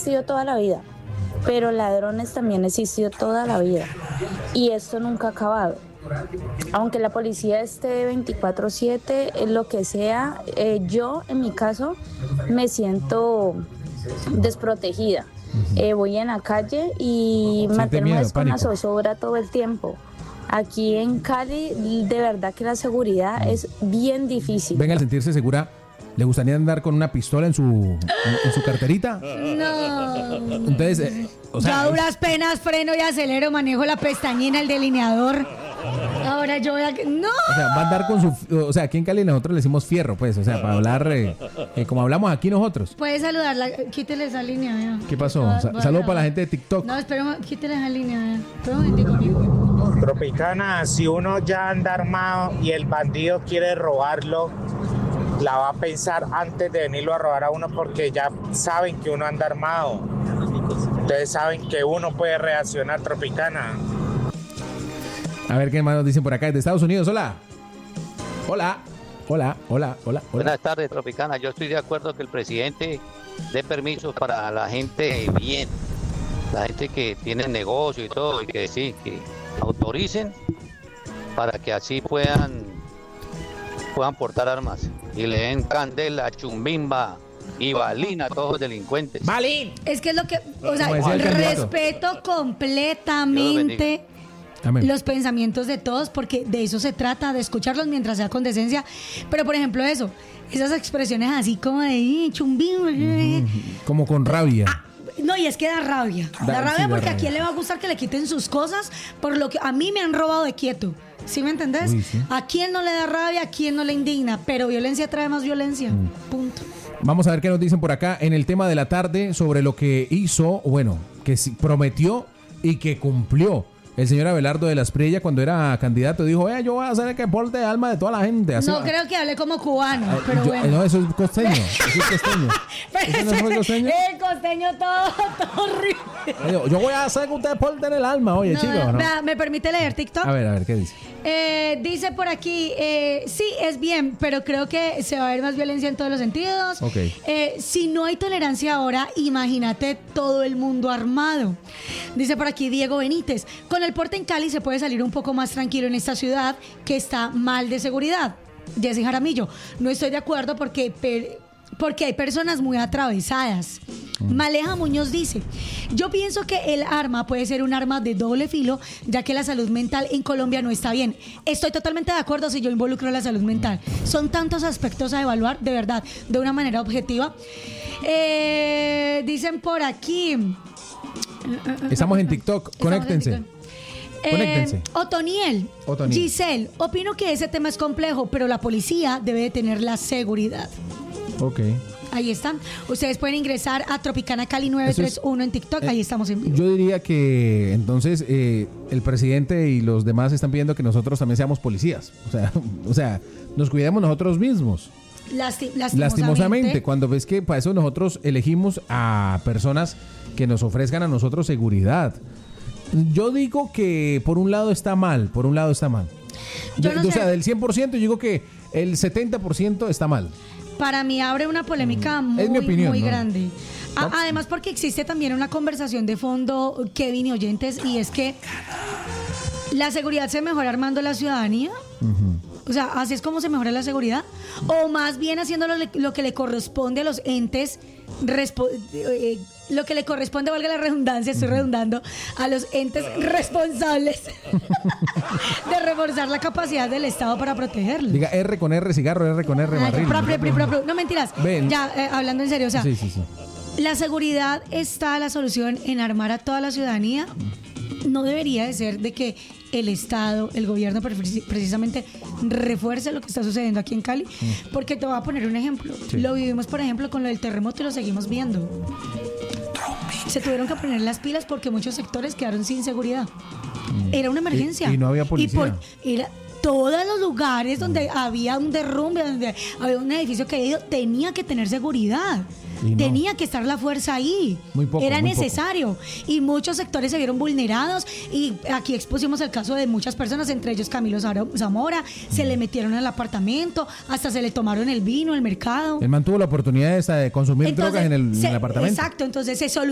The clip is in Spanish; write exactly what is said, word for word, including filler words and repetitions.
existido toda la vida, pero ladrones también ha existido toda la vida y esto nunca ha acabado. Aunque la policía esté veinticuatro siete, lo que sea, eh, yo en mi caso me siento desprotegida. Eh, voy en la calle y mantenerme con la zozobra todo el tiempo. Aquí en Cali, de verdad que la seguridad mm. es bien difícil. Venga, al sentirse segura, ¿le gustaría andar con una pistola en su en, en su carterita? No. Entonces, eh, o sea, yo a duras penas freno y acelero, manejo la pestañina, el delineador. Ahora yo voy a... ¡No! O sea, va a andar con su... O sea, aquí en Cali nosotros le decimos fierro, pues. O sea, para hablar eh, eh, como hablamos aquí nosotros. Puedes saludarla. Quítele esa línea, ya. ¿Qué pasó? No, Sa- bueno, saludo no. para la gente de TikTok. No, espera, quítele esa línea, ya. Espera un momentico, amigo. Tropicana, si uno ya anda armado y el bandido quiere robarlo, la va a pensar antes de venirlo a robar a uno porque ya saben que uno anda armado. Ustedes saben que uno puede reaccionar, Tropicana. A ver qué más nos dicen por acá desde Estados Unidos. Hola. Hola. Hola, hola, hola, hola. Buenas tardes, Tropicana. Yo estoy de acuerdo que el presidente dé permiso para la gente bien, la gente que tiene negocio y todo, y que sí, que autoricen para que así puedan puedan portar armas y le den candela, chumbimba y balín a todos los delincuentes. ¡Balín! Es que es lo que, o sea, Como decía el candidato. respeto completamente Amén. los pensamientos de todos, porque de eso se trata, de escucharlos mientras sea con decencia. Pero, por ejemplo, eso, esas expresiones así como de "Eh, chumbín", Ujú. Como con rabia. ah, no, y es que da rabia. Da- Da, rabia sí, da porque rabia. a quién le va a gustar que le quiten sus cosas por lo que a mí me han robado de quieto. ¿Sí me entendés? Uy, sí. ¿A quién no le da rabia? ¿A quién no le indigna? Pero violencia trae más violencia. Mm. Punto. Vamos a ver qué nos dicen por acá en el tema de la tarde sobre lo que hizo, bueno, que sí, prometió y que cumplió. El señor Abelardo de las Priella, cuando era candidato, dijo, eh, yo voy a hacer el que porte de alma de toda la gente. Así, No creo que hable como cubano, ah, pero yo- bueno. No, eso es costeño. Eso es costeño. ¿Eso no fue costeño? El costeño todo, todo horrible. Yo, yo voy a hacer que ustedes porten el alma, oye, No, chicos. ¿no? vea, ¿me permite leer TikTok? A ver, a ver, ¿qué dice? Eh, dice por aquí, eh, sí, es bien, pero creo que se va a ver más violencia en todos los sentidos. Ok. Eh, si no hay tolerancia ahora, imagínate todo el mundo armado. Dice por aquí Diego Benítez, con el porte en Cali se puede salir un poco más tranquilo en esta ciudad que está mal de seguridad. Jessy Jaramillo, no estoy de acuerdo porque... Per- porque hay personas muy atravesadas. Maleja Muñoz dice, yo pienso que el arma puede ser un arma de doble filo, ya que la salud mental en Colombia no está bien. Estoy totalmente de acuerdo si yo involucro la salud mental. Son tantos aspectos a evaluar, de verdad, de una manera objetiva. Eh, dicen por aquí... Estamos en TikTok, Estamos conéctense. en TikTok. Conéctense. Eh, Otoniel, Otoniel. Giselle, opino que ese tema es complejo, pero la policía debe de tener la seguridad. Ok. Ahí están. Ustedes pueden ingresar a Tropicana Cali nueve tres uno en TikTok. eh, Ahí estamos en vivo. Yo diría que entonces eh, el presidente y los demás están pidiendo que nosotros también seamos policías. O sea, o sea, nos cuidemos nosotros mismos. Lasti- lastimosamente. Lastimosamente, cuando ves que para eso nosotros elegimos a personas que nos ofrezcan a nosotros seguridad. Yo digo que por un lado está mal, por un lado está mal. Yo no o sea, sé. del cien por ciento yo digo que el setenta por ciento está mal. Para mí abre una polémica muy, Es mi opinión, muy ¿no? grande. A- No. Además porque existe también una conversación de fondo, Kevin y oyentes, y es que la seguridad se mejora armando la ciudadanía. O sea, así es como se mejora la seguridad. O más bien haciendo lo, lo que le corresponde a los entes, respo- eh, lo que le corresponde, valga la redundancia, estoy redundando, a los entes responsables de reforzar la capacidad del Estado para protegerlos. Diga R con R cigarro, R con R Ay, barril. pro, pro, pro, pro, pro. No, mentiras. Ven. Ya, eh, hablando en serio, o sea, Sí, sí, sí. la seguridad está la solución en armar a toda la ciudadanía. No debería de ser de que el Estado, el gobierno precis- precisamente refuerce lo que está sucediendo aquí en Cali, porque te voy a poner un ejemplo. Sí. Lo vivimos, por ejemplo, con lo del terremoto y lo seguimos viendo. Se tuvieron que poner las pilas porque muchos sectores quedaron sin seguridad. Era una emergencia. Y- y no había policía. Y era todos los lugares donde había un derrumbe, donde había un edificio caído, tenía que tener seguridad. Y no. Tenía que estar la fuerza ahí. Muy poco, Era muy poco. necesario. Y muchos sectores se vieron vulnerados. Y aquí expusimos el caso de muchas personas, entre ellos Camilo Zara- Zamora. Se le metieron al apartamento, hasta se le tomaron el vino, el mercado. Él mantuvo la oportunidad esa de consumir Entonces, drogas en el, en se- el apartamento. Exacto, entonces se solucionó.